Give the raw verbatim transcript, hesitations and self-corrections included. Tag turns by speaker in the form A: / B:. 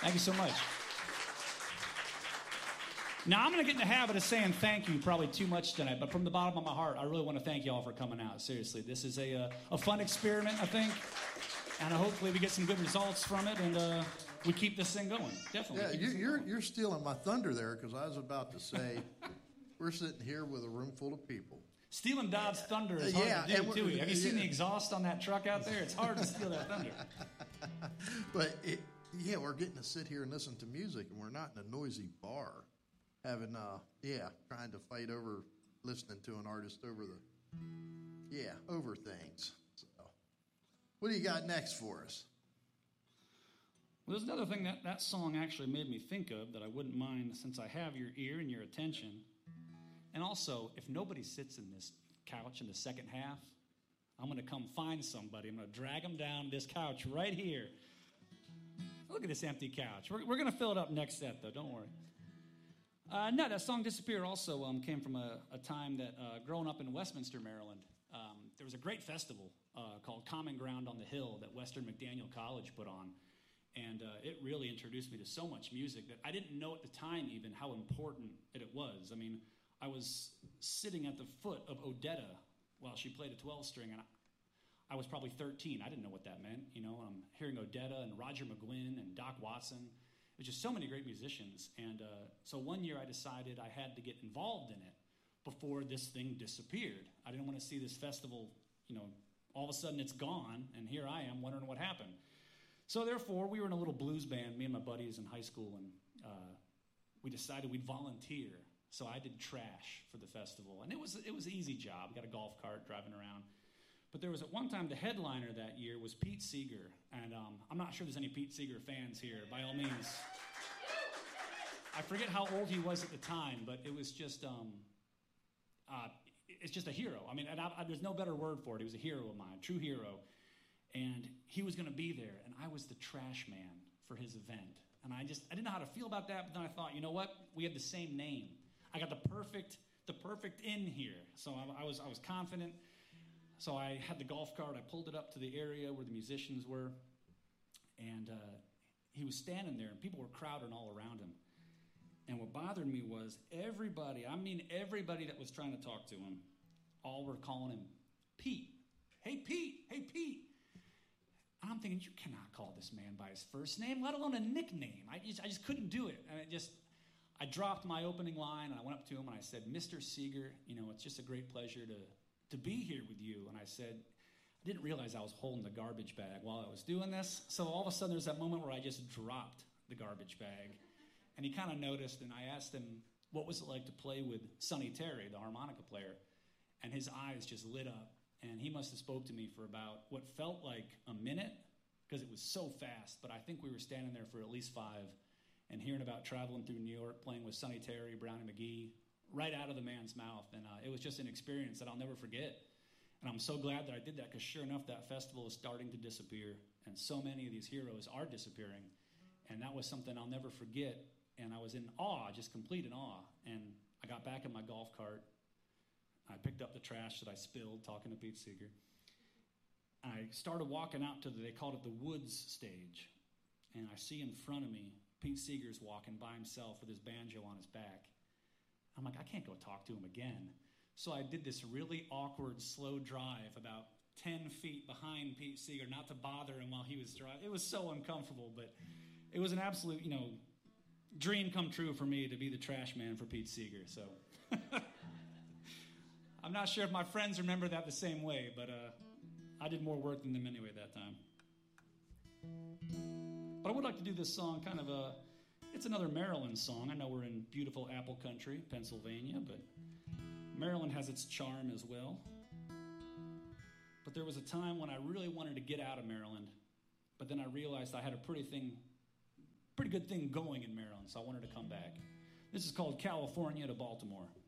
A: Thank you so much. Now, I'm going to get in the habit of saying thank you probably too much tonight, but from the bottom of my heart, I really want to thank you all for coming out. Seriously, this is a, uh, a fun experiment, I think, and uh, hopefully we get some good results from it, and uh, we keep this thing going. Definitely.
B: Yeah, you, you're, you're stealing my thunder there, because I was about to say, we're sitting here with a room full of people.
A: Stealing Dodd's thunder is hard
B: yeah,
A: to do, too. Have you seen
B: yeah.
A: the exhaust on that truck out there? It's hard to steal that thunder.
B: But, it, yeah, we're getting to sit here and listen to music, and we're not in a noisy bar. Having, uh, yeah, trying to fight over listening to an artist over the, yeah, over things. So, what do you got next for us?
A: Well, there's another thing that that song actually made me think of that I wouldn't mind since I have your ear and your attention. And also, if nobody sits in this couch in the second half, I'm going to come find somebody. I'm going to drag them down this couch right here. Look at this empty couch. We're, we're going to fill it up next set, though. Don't worry. Uh, no, that song Disappear also um, came from a, a time that, uh, growing up in Westminster, Maryland, um, there was a great festival uh, called Common Ground on the Hill that Western McDaniel College put on. And uh, it really introduced me to so much music that I didn't know at the time even how important it was. I mean, I was sitting at the foot of Odetta while she played a twelve-string, and I, I was probably thirteen. I didn't know what that meant, you know. I'm hearing Odetta and Roger McGuinn and Doc Watson. There's just so many great musicians. And uh, so one year I decided I had to get involved in it before this thing disappeared. I didn't want to see this festival, you know, all of a sudden it's gone, and here I am wondering what happened. So therefore, we were in a little blues band, me and my buddies in high school, and uh, we decided we'd volunteer. So I did trash for the festival. And it was it was an easy job. Got a golf cart driving around. But there was at one time the headliner that year was Pete Seeger. And um, I'm not sure there's any Pete Seeger fans here, by all means. I forget how old he was at the time, but it was just, um, uh, it's just a hero. I mean, and I, I, there's no better word for it. He was a hero of mine, true hero. And he was going to be there, and I was the trash man for his event. And I just, I didn't know how to feel about that, but then I thought, you know what? We have the same name. I got the perfect, the perfect in here. So I, I was, I was confident. So I had the golf cart. I pulled it up to the area where the musicians were, and uh, he was standing there, and people were crowding all around him. And what bothered me was everybody, I mean everybody that was trying to talk to him, all were calling him Pete. Hey, Pete. Hey, Pete. And I'm thinking, you cannot call this man by his first name, let alone a nickname. I just, I just couldn't do it. And it just, I dropped my opening line, and I went up to him, and I said, Mister Seeger, you know, it's just a great pleasure to to be here with you. And I said, I didn't realize I was holding the garbage bag while I was doing this. So all of a sudden there's that moment where I just dropped the garbage bag. And he kind of noticed, and I asked him, what was it like to play with Sonny Terry, the harmonica player? And his eyes just lit up. And he must have spoke to me for about what felt like a minute, because it was so fast. But I think we were standing there for at least five and hearing about traveling through New York, playing with Sonny Terry, Brownie McGhee, right out of the man's mouth. And uh, it was just an experience that I'll never forget. And I'm so glad that I did that, because sure enough, that festival is starting to disappear. And so many of these heroes are disappearing. And that was something I'll never forget. And I was in awe, just complete in awe. And I got back in my golf cart. I picked up the trash that I spilled talking to Pete Seeger. I started walking out to the, they called it the Woods stage. And I see in front of me, Pete Seeger's walking by himself with his banjo on his back. I'm like, I can't go talk to him again. So I did this really awkward, slow drive about ten feet behind Pete Seeger, not to bother him while he was driving. It was so uncomfortable, but it was an absolute, you know, dream come true for me to be the trash man for Pete Seeger. So I'm not sure if my friends remember that the same way, but uh, I did more work than them anyway that time. But I would like to do this song kind of a, it's another Maryland song. I know we're in beautiful Apple Country, Pennsylvania, but Maryland has its charm as well. But there was a time when I really wanted to get out of Maryland, but then I realized I had a pretty thing, pretty good thing going in Maryland, so I wanted to come back. This is called California to Baltimore.